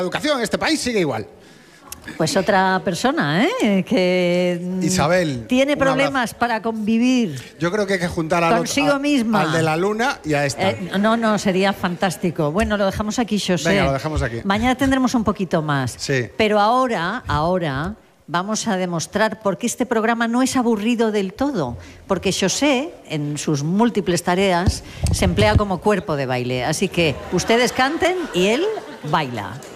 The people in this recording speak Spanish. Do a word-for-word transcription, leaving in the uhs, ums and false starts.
educación en este país sigue igual. Pues otra persona, ¿eh? Que Isabel, tiene problemas para convivir. Yo creo que hay que juntar al, consigo otro, a, misma. al de la luna y a esta. Eh, no, no, sería fantástico. Bueno, lo dejamos aquí, José. Venga, lo dejamos aquí. Mañana tendremos un poquito más. Sí. Pero ahora, ahora vamos a demostrar por qué este programa no es aburrido del todo. Porque José, en sus múltiples tareas, se emplea como cuerpo de baile. Así que ustedes canten y él baila.